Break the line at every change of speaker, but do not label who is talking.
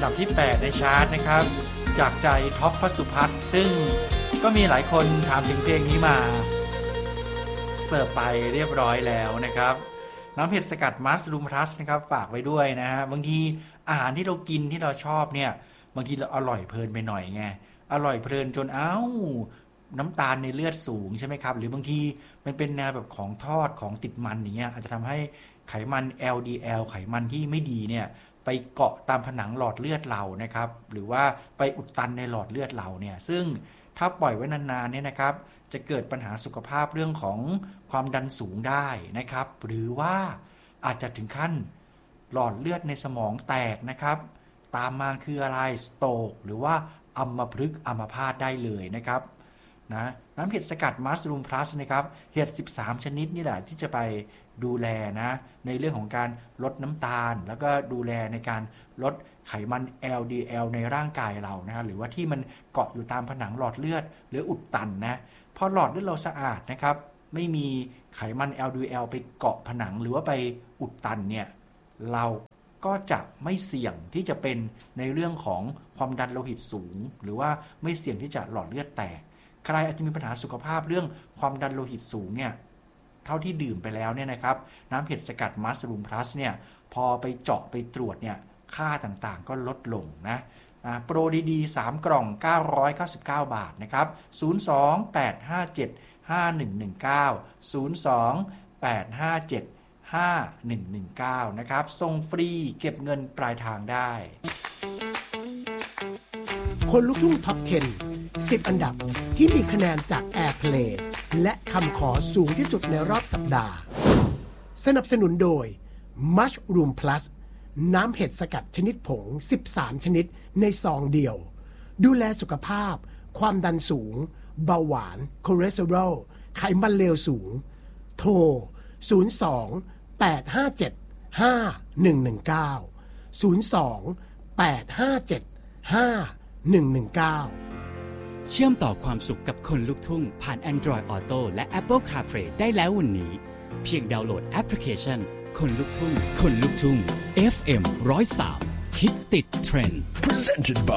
ดับที่8ในชาร์ตนะครับจากใจท็อปพสุพัฒน์ซึ่งก็มีหลายคนถามถึงเพลงนี้มาเสิร์ฟไปเรียบร้อยแล้วนะครับน้ำเห็ดสกัดมัสรูมพลัสนะครับฝากไว้ด้วยนะฮะบางทีอาหารที่เรากินที่เราชอบเนี่ยบางทีเราอร่อยเพลินไปหน่อยไงอร่อยเพลินจนน้ำตาลในเลือดสูงใช่ไหมครับหรือบางทีมันเป็นแนวแบบของทอดของติดมันอย่างเงี้ยอาจจะทำให้ไขมัน LDL ไขมันที่ไม่ดีเนี่ยไปเกาะตามผนังหลอดเลือดเรานะครับหรือว่าไปอุดตันในหลอดเลือดเราเนี่ยซึ่งถ้าปล่อยไว้นานๆเนี่ยนะครับจะเกิดปัญหาสุขภาพเรื่องของความดันสูงได้นะครับหรือว่าอาจจะถึงขั้นหลอดเลือดในสมองแตกนะครับตามมาคืออะไรสโตรกหรือว่าอัมพฤกษ์อัมพาตได้เลยนะครับนะน้ำเห็ดสกัดมัสรูมพลัสนะครับเห็ด13ชนิดนี่แหละที่จะไปดูแลนะในเรื่องของการลดน้ำตาลแล้วก็ดูแลในการลดไขมัน LDL ในร่างกายเรานะหรือว่าที่มันเกาะอยู่ตามผนังหลอดเลือดหรืออุดตันนะพอหลอดเลือดเราสะอาดนะครับไม่มีไขมัน LDL ไปเกาะผนังหรือว่าไปอุดตันเนี่ยเราก็จะไม่เสี่ยงที่จะเป็นในเรื่องของความดันโลหิตสูงหรือว่าไม่เสี่ยงที่จะหลอดเลือดแตกใครอาจจะมีปัญหาสุขภาพเรื่องความดันโลหิตสูงเนี่ยเท่าที่ดื่มไปแล้วเนี่ยนะครับน้ำเห็ดสกัดมัสรูมพลัสเนี่ยพอไปเจาะไปตรวจเนี่ยค่าต่างๆก็ลดลงนะโปรดีๆ3กล่อง999 บาทนะครับ028575119 นะครับส่งฟรีเก็บเงินปลายทางได้
คนลุกทุ่งท็อป 10 10 อันดับที่มีคะแนนจาก Airplay และคำขอสูงที่สุดในรอบสัปดาห์สนับสนุนโดย Mushroom Plus น้ำเห็ดสกัดชนิดผง13ชนิดในซองเดียวดูแลสุขภาพความดันสูงเบาหวานคอเลสเตอรอลไขมันเลวสูงโทร02-857-5119
เชื่อมต่อความสุขกับคนลุกทุ่งผ่าน Android Auto และ Apple CarPlay ได้แล้ววันนี้เพียงดาวน์โหลดแอปพลิเคชันคนลุกทุ่ง FM 103 คิดติดเทรนด์
Presented by